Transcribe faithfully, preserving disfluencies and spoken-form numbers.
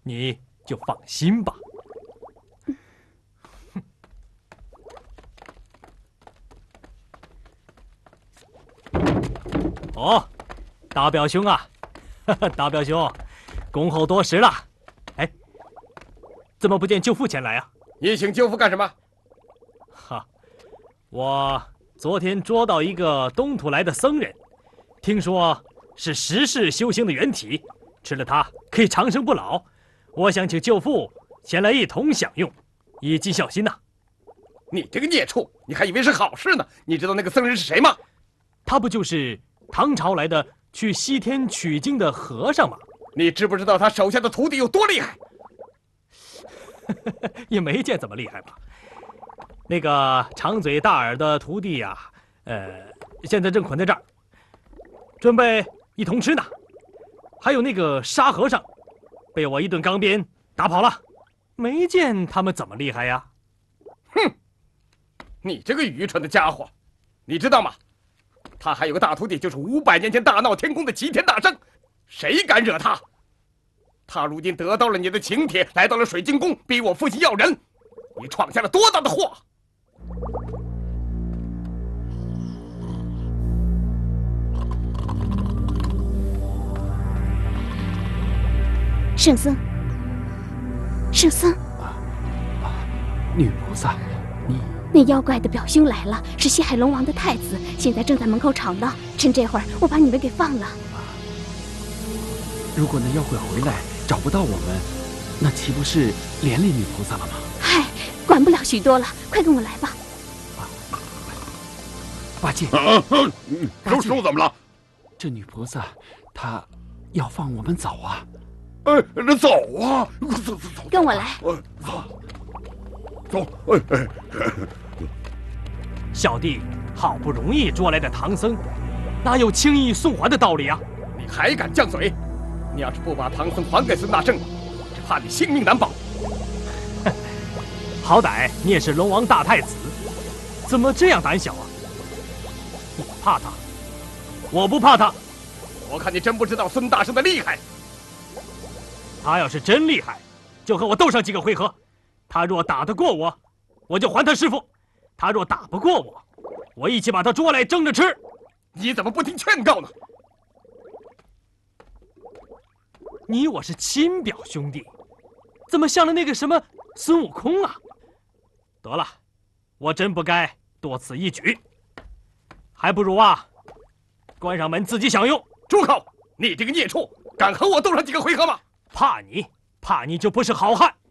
你就放心吧。哦，大表兄啊，大表兄，恭候多时了。哎，怎么不见舅父前来啊？ 你请舅父干什么？ 哈，我昨天捉到一个东土来的僧人，听说是十世修行的原体，吃了它可以长生不老。我想请舅父前来一同享用，以尽孝心呐。 你这个孽畜，你还以为是好事呢？你知道那个僧人是谁吗？ 他不就是唐朝来的去西天取经的和尚吗？ 你知不知道他手下的徒弟有多厉害？ 也没见怎么厉害吧。那个长嘴大耳的徒弟呀、啊，呃，现在正捆在这儿，准备一同吃呢。还有那个沙和尚，被我一顿钢鞭打跑了，没见他们怎么厉害呀。 哼，你这个愚蠢的家伙，你知道吗？他还有个大徒弟，就是五百年前大闹天宫的齐天大圣，谁敢惹他？他如今得到了你的请帖，来到了水晶宫，逼我父亲要人，你闯下了多大的祸！ 圣僧，圣僧， 啊啊！女菩萨，你那妖怪的表兄来了，是西海龙王的太子，现在正在门口吵闹。趁这会儿，我把你们给放了。 如果那妖怪回来找不到我们，那岂不是连累女菩萨了吗？ 嗨，管不了许多了，快跟我来吧。 啊，八戒， 啊，师傅怎么了？ 这女菩萨她要放我们走啊！ 哎，那走啊，走走走， 跟我来。 走，走，哎哎。 小弟好不容易捉来的唐僧，哪有轻易送还的道理啊？ 你还敢犟嘴？你要是不把唐僧还给孙大圣，只怕你性命难保。 好歹你也是龙王大太子，怎么这样胆小啊？你怕他，我不怕他。 我看你真不知道孙大圣的厉害。 他要是真厉害，就和我斗上几个回合。他若打得过我，我就还他师傅；他若打不过我，我一起把他捉来蒸着吃。 你怎么不听劝告呢？ 你我是亲表兄弟，怎么像了那个什么孙悟空啊？得了，我真不该多此一举，还不如啊，关上门自己享用。 住口！你这个孽畜，敢和我斗上几个回合吗？ 怕你，怕你就不是好汉。